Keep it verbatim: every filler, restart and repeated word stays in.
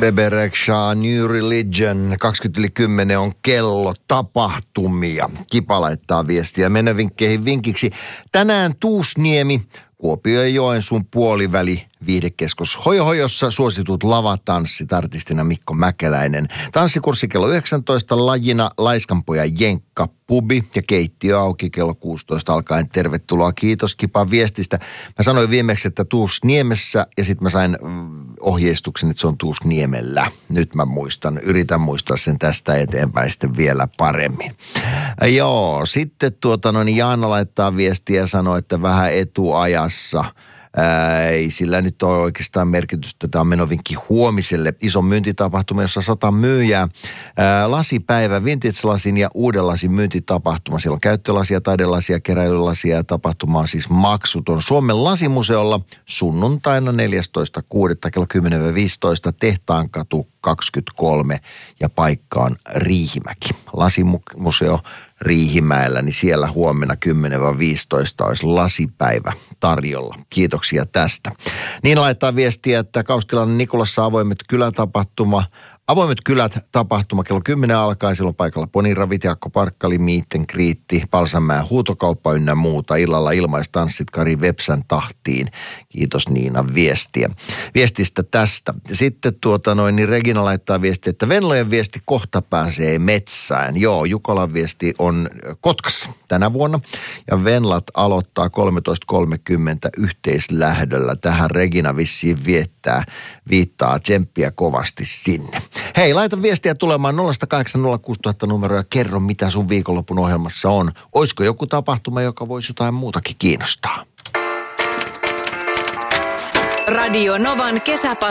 Bebe Rexha, New Religion, kaksikymmentä yli kymmenen on kello, tapahtumia. Kipa laittaa viestiä menevinkkeihin vinkiksi. Tänään Tuusniemi, Kuopio ja Joensuun puoliväli, viihdekeskus Hojohojossa suositut lavatanssit, artistina Mikko Mäkeläinen. Tanssikurssi kello yhdeksäntoista, lajina Laiskanpoja Jenkka pubi ja keittiö auki kello kuusitoista alkaen. Tervetuloa, kiitos Kipan viestistä. Mä sanoin viimeksi, että Tuusniemessä ja sitten mä sain ohjeistuksen, että se on Tuusniemellä. Nyt mä muistan, yritän muistaa sen tästä eteenpäin sitten vielä paremmin. Joo, sitten tuota noin Jaana laittaa viestiä ja sanoo, että vähän etuajassa. Ää, ei sillä nyt ole oikeastaan merkitystä. Tämä on menovinkki huomiselle. Iso myyntitapahtuma, jossa sata myyjää. Ää, lasipäivä, vintage-lasin ja uuden lasin myyntitapahtuma. Siellä on käyttölasia, taidelasia, keräilylasia ja tapahtuma on siis maksuton. Suomen lasimuseolla sunnuntaina neljästoista kuudetta kello kymmenen viisitoista Tehtaankatu kaksikymmentäkolme ja paikka on Riihimäki. Lasimuseo Riihimäellä, niin siellä huomenna kymmenen viisitoista olisi lasipäivä tarjolla. Kiitoksia tästä. Niin laittaa viestiä, että Kaustilan Nikolassa avoimet kylätapahtuma. Avoimet kylät tapahtuma kello kymmenen alkaen. Silloin paikalla Poniravit, Jaakko Parkkali, Miitten Kriitti, Palsanmäen huutokauppa ynnä muuta. Illalla ilmaistanssit Kari Vepsän tahtiin. Kiitos Niina viestiä. Viestistä tästä. Sitten tuota noin, niin Regina laittaa viestiä, että Venlojen viesti kohta pääsee metsään. Joo, Jukolan viesti on Kotkassa tänä vuonna. Ja Venlat aloittaa kolmetoista kolmekymmentä yhteislähdöllä. Tähän Regina vissiin viettää, viittaa tsemppiä kovasti sinne. Hei, laita viestiä tulemaan nolla kahdeksan nolla kuusi nolla nolla nolla numero ja kerro, mitä sun viikonlopun ohjelmassa on. Olisiko joku tapahtuma, joka voisi jotain muutakin kiinnostaa? Radio Novan kesäpassi.